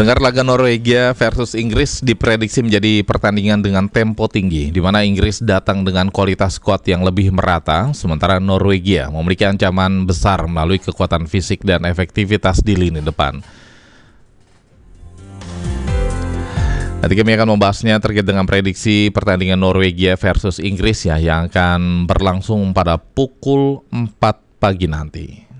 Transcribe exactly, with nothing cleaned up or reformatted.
Pendengar, laga Norwegia versus Inggris diprediksi menjadi pertandingan dengan tempo tinggi, di mana Inggris datang dengan kualitas skuad yang lebih merata, sementara Norwegia memiliki ancaman besar melalui kekuatan fisik dan efektivitas di lini depan. Nanti kami akan membahasnya terkait dengan prediksi pertandingan Norwegia versus Inggris ya, yang akan berlangsung pada pukul empat pagi nanti.